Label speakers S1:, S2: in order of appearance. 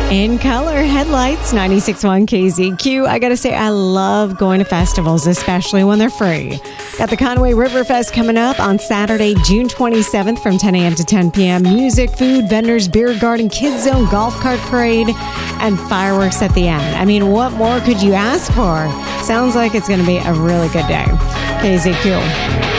S1: In color, headlights, 96.1 KZQ. I gotta say, I love going to festivals, especially when they're free. Got the Conway River Fest coming up on Saturday, June 27th from 10 a.m. to 10 p.m. Music, food, vendors, beer garden, kids zone, golf cart parade, and fireworks at the end. I mean, what more could you ask for? Sounds like it's going to be a really good day. KZQ.